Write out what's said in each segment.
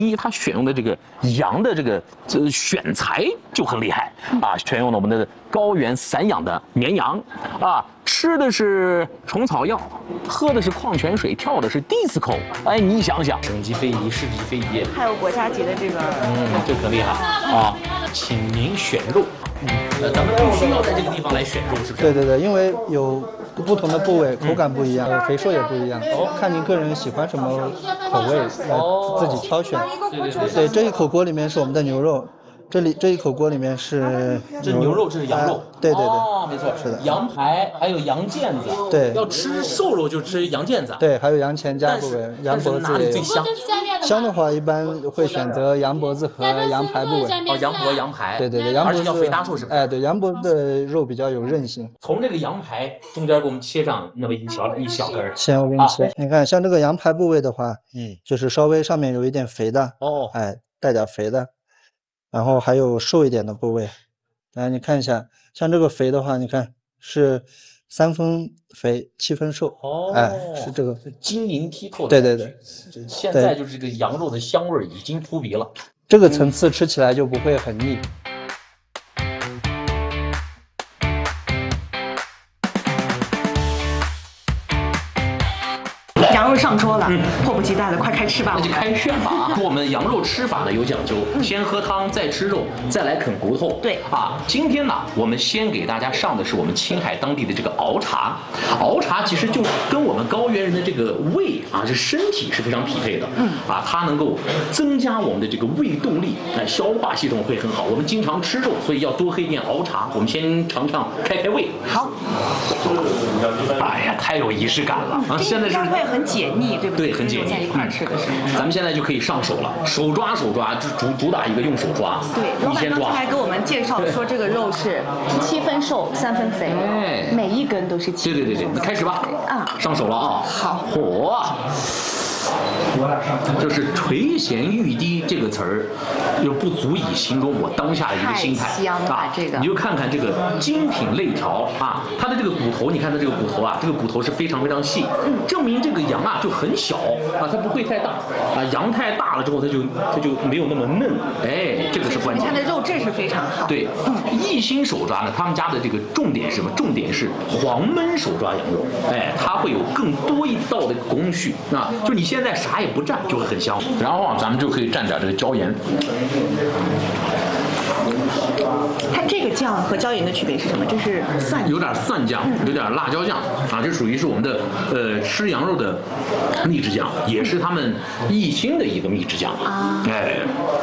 一，它选用的这个羊的这个选材就很厉害啊，选用了我们的高原散养的绵羊啊，吃的是虫草药，喝的是矿泉水，跳的是迪斯科。哎，你想想，省级非遗、市级非遗， 还有国家级的这个， 这可厉害啊！请您选肉，咱们必须要在这个地方来选肉，是不是？ 对，因为有不同的部位，口感不一样，肥瘦也不一样，看您个人喜欢什么口味，自己挑选。对，这一口锅里面是我们的牛肉。这一口锅里面是牛肉，这是羊肉。 对， 哦，没错， 是的。 羊排还有羊腱子。 对， 要吃瘦肉就吃羊腱子。 对，还有羊前夹部位，羊脖子。 哪里最香？ 香的话，一般会选择羊脖子和羊排部位。 哦，羊脖、羊排。 对，羊脖子要肥大瘦是吧？ 哎，对，羊脖的肉比较有韧性。 从这个羊排中间给我们切上那么一小根。 先我给你切，你看像这个羊排部位的话，就是稍微上面有一点肥的，哎，带点肥的。然后还有瘦一点的部位，来你看一下，像这个肥的话，你看是3分肥7分瘦，哎，是这个晶莹剔透的。 对， 现在就是这个羊肉的香味已经扑鼻了， 这个层次吃起来就不会很腻。 羊肉上桌了，迫不及待了，快开吃吧！ 那就开炫吧啊！我们羊肉吃法呢有讲究，先喝汤，再吃肉，再来啃骨头。 对啊，今天呢，我们先给大家上的是我们青海当地的这个熬茶。熬茶其实就跟我们高原人的这个胃啊，这身体是非常匹配的。啊，它能够增加我们的这个胃动力，消化系统会很好。我们经常吃肉，所以要多喝一点熬茶。我们先尝尝，开胃。 好。 哎呀，太有仪式感了啊！现在是会很解腻，对不对？ 对，很解腻。 在一块吃的时候， 咱们现在就可以上手了，手抓，主打一个用手抓。 对，老板刚才还给我们介绍说，这个肉是7分瘦3分肥，每一根都是7分。 对，那开始吧。 啊， 上手了啊！ 好， 就是垂涎欲滴这个词儿，又不足以形容我当下的一个心态啊。这个你就看看这个精品肋条啊，它的这个骨头，你看它这个骨头啊，这个骨头是非常非常细，证明这个羊啊就很小啊，它不会太大啊。羊太大了之后，它就没有那么嫩，哎，这个是关键。 它的肉质是非常好。 对，一心手抓呢，他们家的这个重点是什么？重点是黄焖手抓羊肉，哎，它会有更多一道的工序啊，就你现在啥也不蘸就会很香。然后啊，咱们就可以蘸点这个椒盐。 它这个酱和椒盐的区别是什么？这是蒜， 有点蒜酱，有点辣椒酱啊，这属于是我们的吃羊肉的秘制酱，也是他们一心的一个秘制酱啊。哎。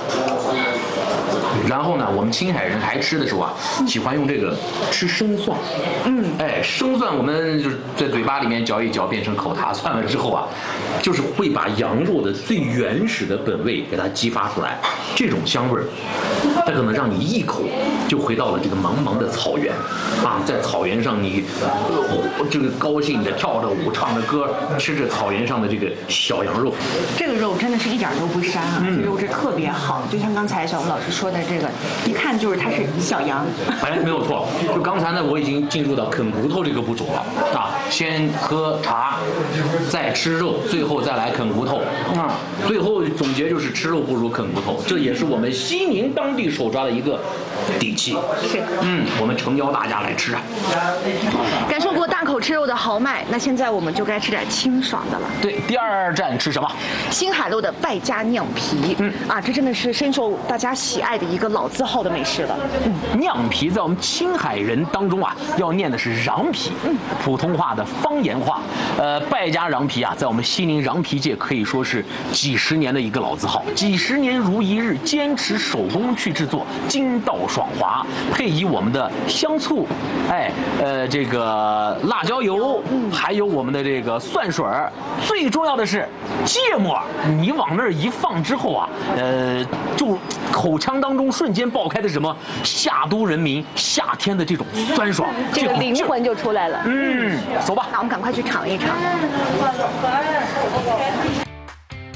然后呢，我们青海人还吃的时候啊，喜欢用这个吃生蒜。哎，生蒜我们就是在嘴巴里面嚼一嚼，变成口塔蒜了之后啊，就是会把羊肉的最原始的本味给它激发出来，这种香味儿，它可能让你一口就回到了这个茫茫的草原啊，在草原上你这个高兴着跳着舞，唱着歌，吃着草原上的这个小羊肉。 这个肉真的是一点都不膻啊，肉质特别好，就像刚才小吴老师说的这个，一看就是它是小羊。 哎，没有错。就刚才呢，我已经进入到啃骨头这个步骤了啊，先喝茶，再吃肉，最后再来啃骨头啊。最后总结就是吃肉不如啃骨头，这也是我们西宁当地手抓的一个底气。 是， 我们诚邀大家来吃啊。 感受过大口吃肉的豪迈，那现在我们就该吃点清爽的了。 对，第二站吃什么？ 新海路的败家酿皮。这真的是深受大家喜爱的一个老字号的美食了。 酿皮在我们青海人当中啊，要念的是瓤皮，普通话的方言话。败家瓤皮啊，在我们西宁瓤皮界可以说是几十年的一个老字号，几十年如一日，坚持手工去制作，筋道爽滑，配以我们的香醋，这个辣椒油，还有我们的这个蒜水儿，最重要的是芥末，你往那儿一放之后啊，就口腔当中瞬间爆开的什么夏都人民夏天的这种酸爽， 这个灵魂就出来了。 走吧， 那我们赶快去尝一尝。